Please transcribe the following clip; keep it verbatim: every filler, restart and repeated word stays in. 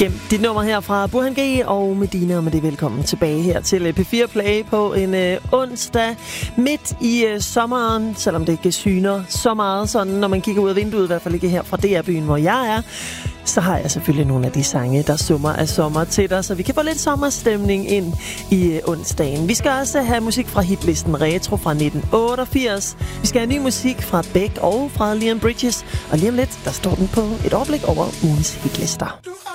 Gem dit nummer her fra Burhan G og Medina, og med det velkommen tilbage her til P fire Play på en øh, onsdag midt i øh, sommeren, selvom det ikke syner så meget sådan, når man kigger ud af vinduet, i hvert fald ikke her fra D R-byen, hvor jeg er, så har jeg selvfølgelig nogle af de sange, der summer af sommer til dig, så vi kan få lidt sommerstemning ind i øh, onsdagen. Vi skal også have musik fra hitlisten Retro fra nitten otteogfirs. Vi skal have ny musik fra Beck og fra Leon Bridges, og lige om lidt, der står den på et overblik over ugens hitlister.